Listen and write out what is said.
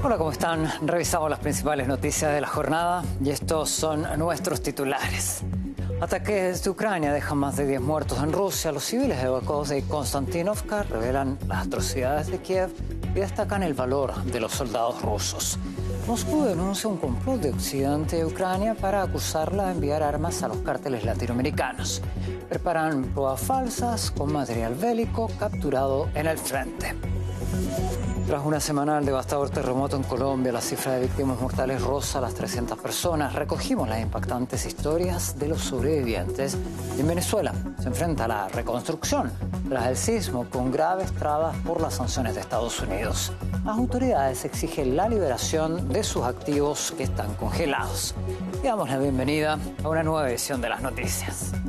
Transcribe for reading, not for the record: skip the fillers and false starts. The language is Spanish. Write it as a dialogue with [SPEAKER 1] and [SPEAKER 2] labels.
[SPEAKER 1] Hola, ¿cómo están? Revisamos las principales noticias de la jornada y estos son nuestros titulares. Ataques de Ucrania dejan más de 10 muertos en Rusia. Los civiles evacuados de Konstantinovka revelan las atrocidades de Kiev y destacan el valor de los soldados rusos. Moscú denuncia un complot de Occidente y Ucrania para acusarla de enviar armas a los cárteles latinoamericanos. Preparan pruebas falsas con material bélico capturado en el frente. Tras una semana del devastador terremoto en Colombia, la cifra de víctimas mortales roza las 300 personas. Recogimos las impactantes historias de los sobrevivientes. En Venezuela se enfrenta a la reconstrucción tras el sismo con graves trabas por las sanciones de Estados Unidos. Las autoridades exigen la liberación de sus activos que están congelados. Y damos la bienvenida a una nueva edición de las noticias.